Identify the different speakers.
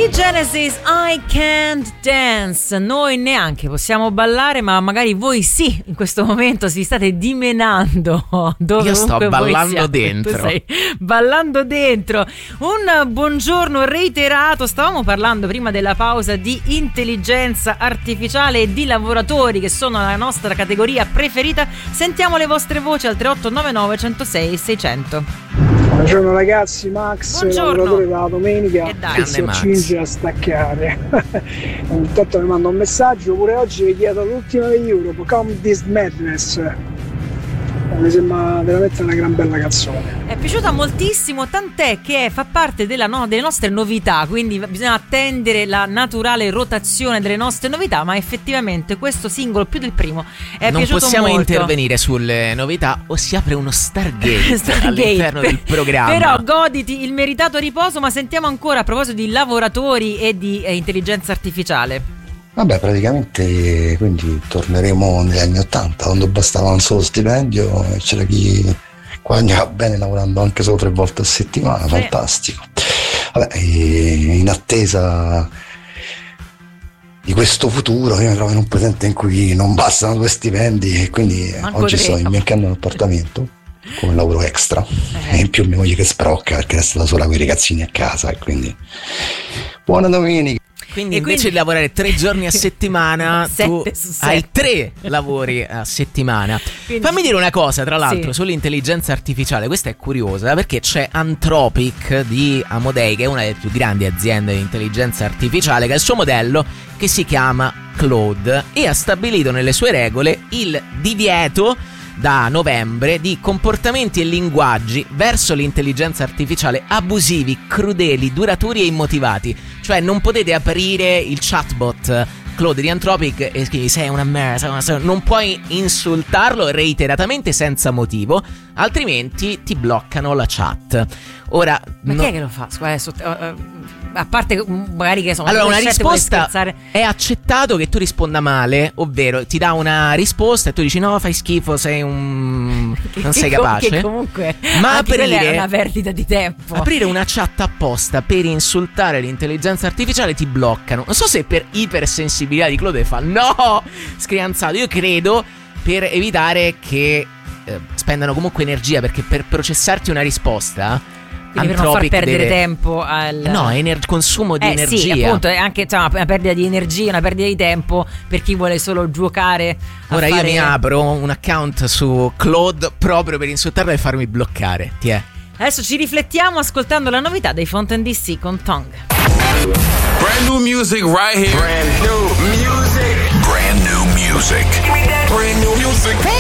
Speaker 1: I Genesis, I Can't Dance. Noi neanche possiamo ballare, ma magari voi sì, in questo momento si state dimenando.
Speaker 2: Io sto ballando dentro.
Speaker 1: Tu stai ballando dentro. Un buongiorno reiterato. Stavamo parlando prima della pausa di intelligenza artificiale e di lavoratori, che sono la nostra categoria preferita. Sentiamo le vostre voci al 3899 106 600.
Speaker 3: Buongiorno ragazzi, Max, lavoratore della domenica che si accinge a staccare. Intanto mi manda un messaggio, pure oggi vi chiedo l'ultima di Europe, Come This Madness. Mi sembra veramente una gran bella canzone.
Speaker 1: È piaciuta moltissimo, tant'è che fa parte delle nostre novità, quindi bisogna attendere la naturale rotazione delle nostre novità, ma effettivamente questo singolo più del primo è
Speaker 2: non
Speaker 1: piaciuto
Speaker 2: possiamo
Speaker 1: molto.
Speaker 2: Intervenire sulle novità o si apre uno Stargate all'interno del programma.
Speaker 1: Però goditi il meritato riposo, ma sentiamo ancora a proposito di lavoratori e di intelligenza artificiale.
Speaker 4: Vabbè, praticamente quindi torneremo negli anni '80, quando bastava un solo stipendio e c'era chi guadagnava bene lavorando anche solo 3 volte a settimana, fantastico. Vabbè, in attesa di questo futuro io mi trovo in un presente in cui non bastano 2 stipendi e quindi oggi sto imbiancando un appartamento come lavoro extra e in più mia moglie che sprocca perché resta da sola con i ragazzini a casa e quindi buona domenica.
Speaker 2: Quindi invece di lavorare 3 giorni a settimana tu hai 3 lavori a settimana. Quindi, fammi dire una cosa, tra l'altro, sull'intelligenza artificiale. Questa è curiosa perché c'è Anthropic di Amodei, che è una delle più grandi aziende di intelligenza artificiale, che ha il suo modello che si chiama Claude e ha stabilito nelle sue regole il divieto da novembre di comportamenti e linguaggi verso l'intelligenza artificiale abusivi, crudeli, duraturi e immotivati. Cioè non potete aprire il chatbot Claude di Anthropic e scrivi sei una merda, non puoi insultarlo reiteratamente senza motivo, altrimenti ti bloccano la chat. Ora,
Speaker 1: ma chi è che lo fa? A parte magari che sono
Speaker 2: allora una risposta è accettato che tu risponda male, ovvero ti dà una risposta e tu dici no, fai schifo, sei non sei capace.
Speaker 1: Che comunque
Speaker 2: ma
Speaker 1: aprire è una perdita di tempo.
Speaker 2: Aprire una chat apposta per insultare l'intelligenza artificiale ti bloccano. Non so se per ipersensibilità di Claude fa no, scrianzato. Io credo per evitare che spendano comunque energia, perché per processarti una risposta
Speaker 1: quindi per non far perdere tempo al...
Speaker 2: No, consumo di energia.
Speaker 1: Sì, appunto, è anche una perdita di energia, una perdita di tempo per chi vuole solo giocare.
Speaker 2: Ora io mi apro un account su Claude proprio per insultarlo e farmi bloccare.
Speaker 1: Adesso ci riflettiamo ascoltando la novità dei Fontaine DC con Tongue.
Speaker 5: Brand new music right here. Brand new music. Brand new music. Brand new music.